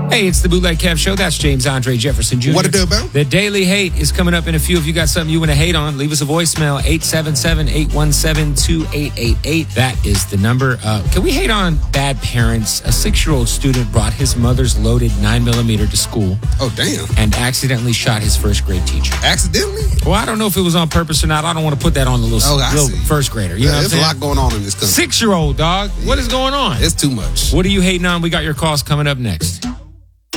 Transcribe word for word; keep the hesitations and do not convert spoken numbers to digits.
Hey, it's the Bootleg Kev Show. That's James Andre Jefferson Junior What it do, Bill? The Daily Hate is coming up in a few. If you got something you want to hate on, leave us a voicemail, eight seven seven, eight one seven, two eight eight eight. That is the number. Uh, can we hate on bad parents? A six-year-old student brought his mother's loaded nine millimeter to school. Oh, damn. And accidentally shot his first grade teacher. Accidentally? Well, I don't know if it was on purpose or not. I don't want to put that on the little, oh, I little see. first grader. You yeah, know what there's I'm a saying? lot going on in this country. Six-year-old, dog. Yeah. What is going on? It's too much. What are you hating on? We got your calls coming up next.